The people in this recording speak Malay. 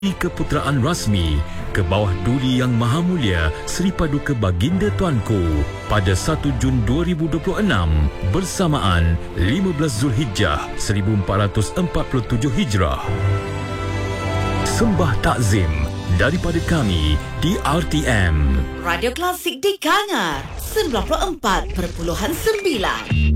keputeraan rasmi ke bawah Duli Yang Maha Mulia Seri Paduka Baginda Tuanku pada 1 Jun 2026 bersamaan 15 Zulhijjah 1447 Hijrah. Sembah takzim daripada kami di RTM Radio Klasik di Kangar 94.9.